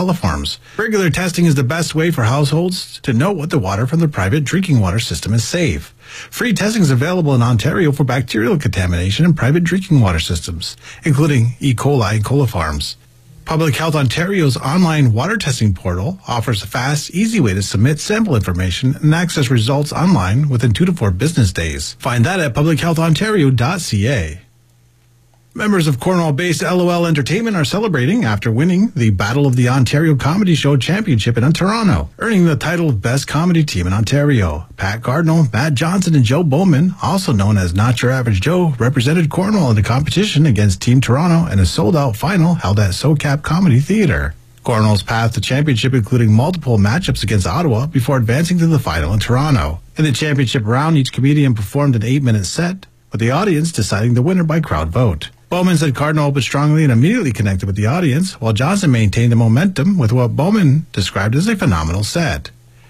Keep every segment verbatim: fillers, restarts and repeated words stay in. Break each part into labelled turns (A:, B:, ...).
A: coliforms. Regular testing is the best way for households to know what the water from their private drinking water system is safe. Free testing is available in Ontario for bacterial contamination in private drinking water systems, including E. coli and coliforms. Public Health Ontario's online water testing portal offers a fast, easy way to submit sample information and access results online within two to four business days. Find that at public health ontario dot c a. Members of Cornwall-based L O L Entertainment are celebrating after winning the Battle of the Ontario Comedy Show Championship in Toronto, earning the title of Best Comedy Team in Ontario. Pat Cardinal, Matt Johnson, and Joe Bowman, also known as Not Your Average Joe, represented Cornwall in the competition against Team Toronto in a sold-out final held at SoCap Comedy Theatre. Cornwall's path to championship including multiple matchups against Ottawa before advancing to the final in Toronto. In the championship round, each comedian performed an eight-minute set, with the audience deciding the winner by crowd vote. Bowman said Cardinal opened strongly and immediately connected with the audience, while Johnson maintained the momentum with what Bowman described as a phenomenal set.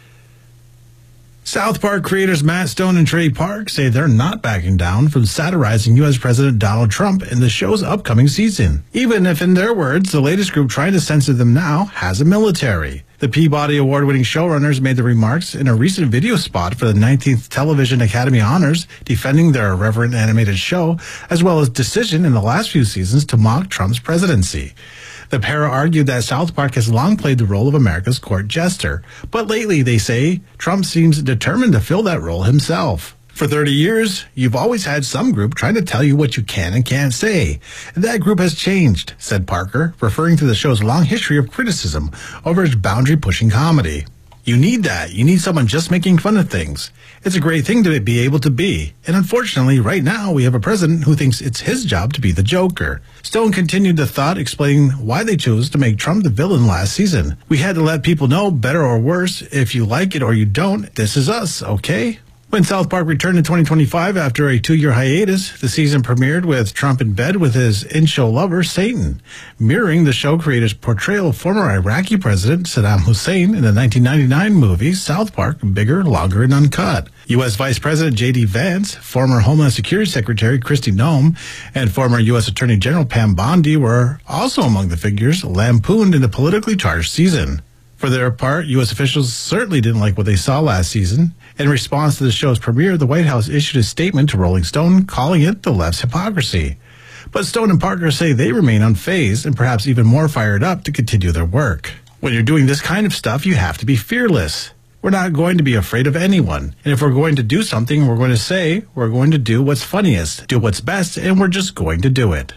A: South Park creators Matt Stone and Trey Park say they're not backing down from satirizing U S President Donald Trump in the show's upcoming season, even if, in their words, the latest group trying to censor them now has a military. The Peabody Award-winning showrunners made the remarks in a recent video spot for the nineteenth Television Academy Honors, defending their irreverent animated show, as well as decision in the last few seasons to mock Trump's presidency. The pair argued that South Park has long played the role of America's court jester, but lately, they say, Trump seems determined to fill that role himself. For thirty years, you've always had some group trying to tell you what you can and can't say. That group has changed, said Parker, referring to the show's long history of criticism over its boundary-pushing comedy. You need that. You need someone just making fun of things. It's a great thing to be able to be. And unfortunately, right now, we have a president who thinks it's his job to be the Joker. Stone continued the thought, explaining why they chose to make Trump the villain last season. We had to let people know, better or worse, if you like it or you don't, this is us, okay? When South Park returned in twenty twenty-five after a two-year hiatus, the season premiered with Trump in bed with his in-show lover, Satan, mirroring the show creator's portrayal of former Iraqi President Saddam Hussein in the nineteen ninety-nine movie South Park, Bigger, Longer, and Uncut. U S Vice President J D Vance, former Homeland Security Secretary Kristi Noem, and former U S Attorney General Pam Bondi were also among the figures lampooned in the politically charged season. For their part, U S officials certainly didn't like what they saw last season. In response to the show's premiere, the White House issued a statement to Rolling Stone calling it the left's hypocrisy. But Stone and Parker say they remain unfazed and perhaps even more fired up to continue their work. When you're doing this kind of stuff, you have to be fearless. We're not going to be afraid of anyone. And if we're going to do something, we're going to say we're going to do what's funniest, do what's best, and we're just going to do it.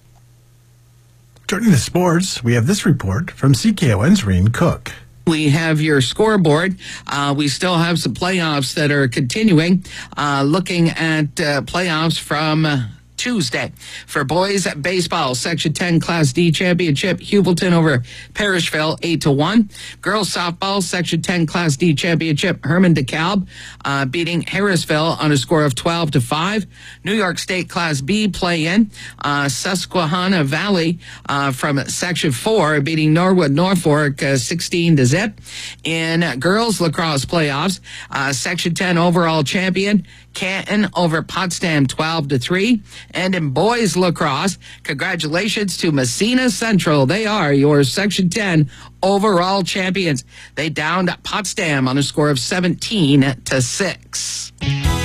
A: Turning to sports, we have this report from C K O N's Reen Cook.
B: We have your scoreboard. Uh, we still have some playoffs that are continuing. Uh, looking at uh, playoffs from uh, Tuesday. For boys baseball, Section ten Class D Championship, Hubleton over Parishville, eight to one. Girls softball, Section ten Class D Championship, Herman DeKalb uh, beating Harrisville on a score of twelve to five. New York State Class B play-in, uh, Susquehanna Valley uh, from Section four beating Norwood Norfolk uh, sixteen to zip. In girls lacrosse playoffs, uh, Section ten overall champion, Canton over Potsdam twelve to three. And in boys lacrosse, congratulations to Messina Central. They are your Section ten overall champions. They downed Potsdam on a score of seventeen to six.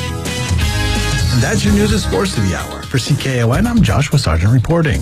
A: And that's your news and sports of the hour. For C K O N, I'm Joshua Sargent reporting.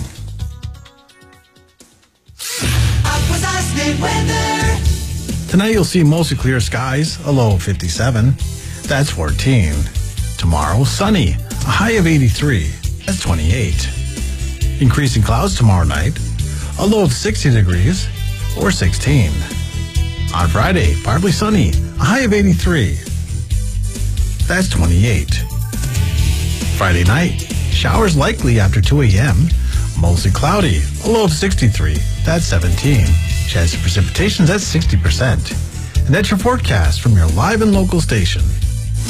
A: Tonight you'll see mostly clear skies, a low of fifty-seven. That's fourteen. Tomorrow, sunny, a high of eighty-three. That's twenty-eight. Increasing clouds tomorrow night, a low of sixty degrees, or sixteen. On Friday, partly sunny, a high of eighty-three. That's twenty-eight. Friday night, showers likely after two a.m., mostly cloudy, a low of sixty-three. That's seventeen. Chance of precipitation is at sixty percent. And that's your forecast from your live and local station.